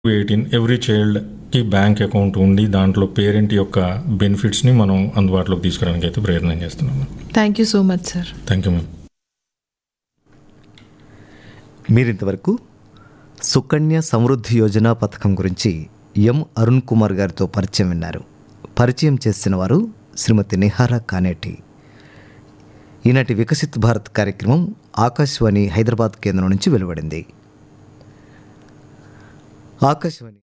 18 every చైల్డ్కి bank account ఉండి దాంట్లో parent యొక్క బెనిఫిట్స్ని మనం అందుబాటులోకి తీసుకురావడానికి అయితే ప్రయత్నం చేస్తున్నాము. Thank you so much sir. Thank you ma'am. మీరింతవరకు సుకన్య సమృద్ధి యోజన పథకం గురించి ఎం అరుణ్ కుమార్ గారితో పరిచయం విన్నారు. పరిచయం చేసిన వారు శ్రీమతి నిహారా కానేటి. ఈనాటి వికసిత్ భారత్ కార్యక్రమం ఆకాశవాణి హైదరాబాద్ కేంద్రం నుంచి వెలువడింది. ఆకాశవాణి